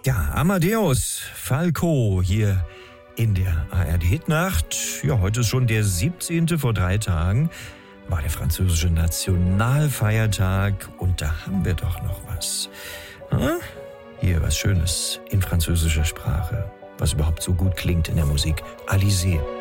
Ja, Amadeus Falco hier in der ARD-Hitnacht. Ja, heute ist schon der 17. Vor 3 Tagen war der französische Nationalfeiertag und da haben wir doch noch was. Hier was Schönes in französischer Sprache, was überhaupt so gut klingt in der Musik. Alizé.